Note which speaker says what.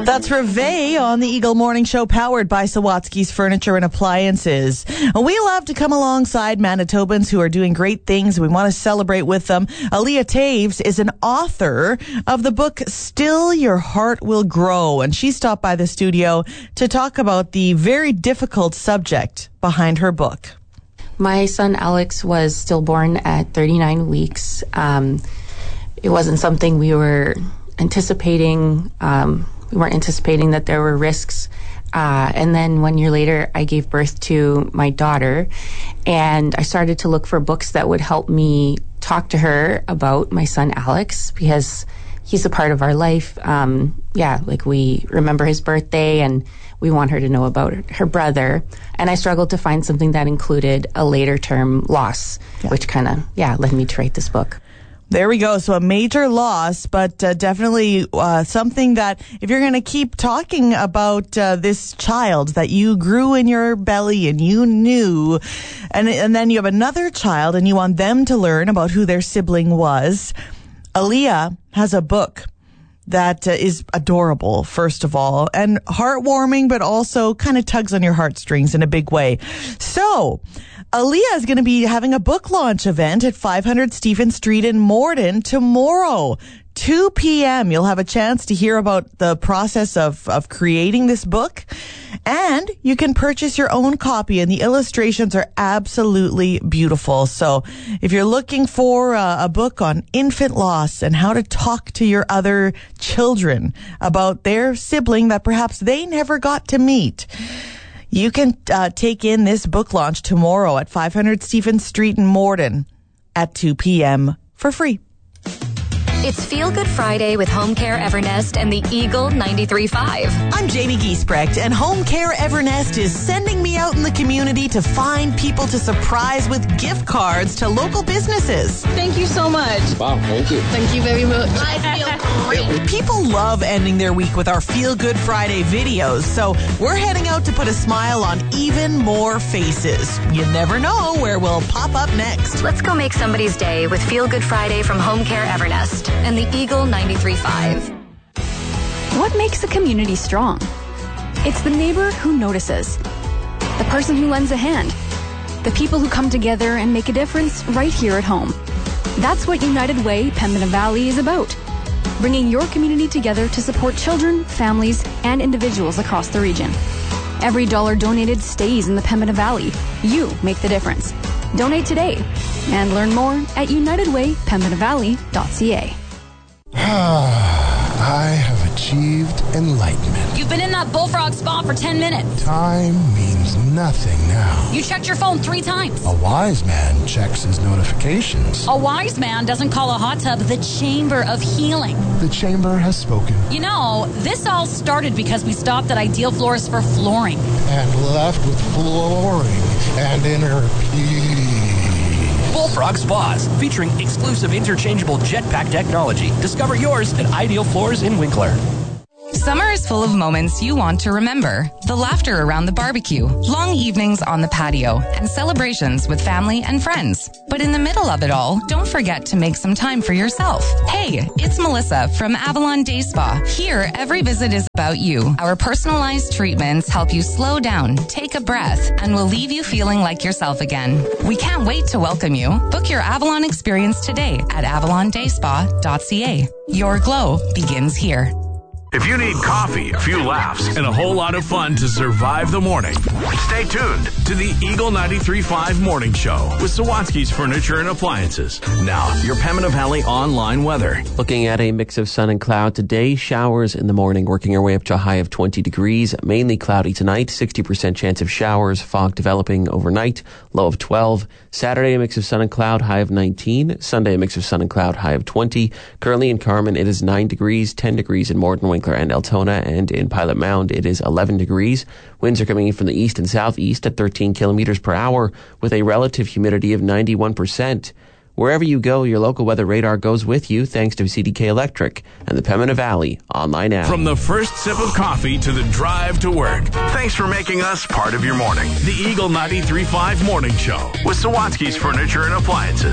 Speaker 1: That's Reveille on the Eagle Morning Show, powered by Sawatsky's Furniture and Appliances. We love to come alongside Manitobans who are doing great things. We want to celebrate with them. Aaliyah Taves is an author of the book Still Your Heart Will Grow, and she stopped by the studio to talk about the very difficult subject behind her book.
Speaker 2: My son Alex was stillborn at 39 weeks. It wasn't something we were anticipating. We weren't anticipating that there were risks. And then 1 year later, I gave birth to my daughter, and I started to look for books that would help me talk to her about my son Alex, because he's a part of our life. We remember his birthday, and we want her to know about her brother. And I struggled to find something that included a later term loss, which kind of, led me to write this book.
Speaker 1: There we go. So a major loss, but definitely something that if you're going to keep talking about this child that you grew in your belly and you knew, and then you have another child and you want them to learn about who their sibling was, Aaliyah has a book that is adorable, first of all, and heartwarming, but also kind of tugs on your heartstrings in a big way. So Aaliyah is going to be having a book launch event at 500 Stephen Street in Morden tomorrow, 2 p.m. You'll have a chance to hear about the process of creating this book, and you can purchase your own copy, and the illustrations are absolutely beautiful. So if you're looking for a book on infant loss and how to talk to your other children about their sibling that perhaps they never got to meet, you can take in this book launch tomorrow at 500 Stephen Street in Morden at 2 p.m. for free.
Speaker 3: It's Feel Good Friday with Home Care Evernest and the Eagle 93.5.
Speaker 1: I'm Jamie Giesbrecht, and Home Care Evernest is sending me out in the community to find people to surprise with gift cards to local businesses.
Speaker 4: Thank you so much.
Speaker 5: Wow, thank you.
Speaker 4: Thank you very much. I feel great.
Speaker 1: People love ending their week with our Feel Good Friday videos, so we're heading out to put a smile on even more faces. You never know where we'll pop up next.
Speaker 3: Let's go make somebody's day with Feel Good Friday from Home Care Evernest and the Eagle 93.5.
Speaker 6: What makes a community strong? It's the neighbor who notices, the person who lends a hand, the people who come together and make a difference right here at home. That's what United Way Pembina Valley is about, bringing your community together to support children, families, and individuals across the region. Every dollar donated stays in the Pembina Valley. You make the difference. Donate today and learn more at unitedwaypembinavalley.ca.
Speaker 7: I have achieved enlightenment.
Speaker 8: You've been in that bullfrog spa for 10 minutes.
Speaker 7: Time means nothing now.
Speaker 8: You checked your phone 3 times.
Speaker 7: A wise man checks his notifications.
Speaker 8: A wise man doesn't call a hot tub the chamber of healing.
Speaker 7: The chamber has spoken.
Speaker 8: You know, this all started because we stopped at Ideal Floors for flooring.
Speaker 7: And left with flooring and inner peace.
Speaker 9: Bullfrog Spas, featuring exclusive interchangeable jetpack technology. Discover yours at Ideal Floors in Winkler.
Speaker 10: Summer is full of moments you want to remember. The laughter around the barbecue, long evenings on the patio, and celebrations with family and friends. But in the middle of it all, don't forget to make some time for yourself. Hey, it's Melissa from Avalon Day Spa. Here, every visit is about you. Our personalized treatments help you slow down, take a breath, and will leave you feeling like yourself again. We can't wait to welcome you. Book your Avalon experience today at avalondayspa.ca. Your glow begins here.
Speaker 11: If you need coffee, a few laughs, and a whole lot of fun to survive the morning, stay tuned to the Eagle 93.5 Morning Show with Sawatsky's Furniture and Appliances. Now, your Pembina Valley online weather.
Speaker 5: Looking at a mix of sun and cloud today. Showers in the morning, working our way up to a high of 20 degrees. Mainly cloudy tonight. 60% chance of showers. Fog developing overnight. Low of 12. Saturday, a mix of sun and cloud. High of 19. Sunday, a mix of sun and cloud. High of 20. Currently in Carman, it is 9 degrees. 10 degrees in Morden, Winkler, and Altona, and in Pilot Mound it is 11 degrees. Winds are coming in from the east and southeast at 13 kilometers per hour with a relative humidity of 91%. Wherever you go, your local weather radar goes with you thanks to CDK Electric and the Pembina Valley online app.
Speaker 11: From the first sip of coffee to the drive to work, thanks for making us part of your morning. The Eagle 93.5 Morning Show with Sawatsky's Furniture and Appliances.